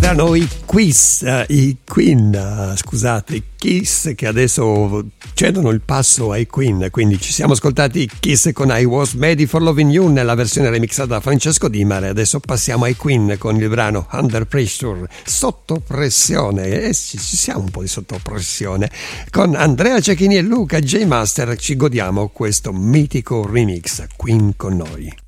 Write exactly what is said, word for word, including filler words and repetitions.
erano i Quiz, uh, i Queen, uh, scusate, i Kiss, che adesso cedono il passo ai Queen, quindi ci siamo ascoltati Kiss con I Was Made for Loving You nella versione remixata da Francesco Dimare. Adesso passiamo ai Queen con il brano Under Pressure, sotto pressione, e eh, ci siamo un po' di sotto pressione. Con Andrea Cecchini e Luca J Master ci godiamo questo mitico remix, Queen con noi.